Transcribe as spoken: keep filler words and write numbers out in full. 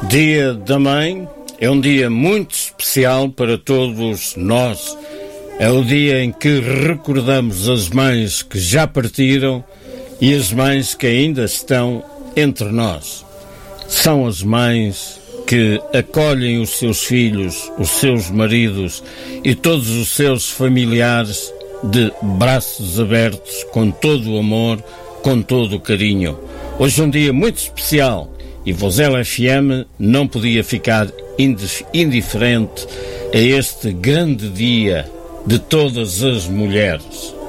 Dia da Mãe é um dia muito especial para todos nós. É o dia em que recordamos as mães que já partiram e as mães que ainda estão entre nós. São as mães que acolhem os seus filhos, os seus maridos e todos os seus familiares de braços abertos, com todo o amor, com todo o carinho. Hoje é um dia muito especial e Vozela F M não podia ficar indiferente a este grande dia de todas as mulheres.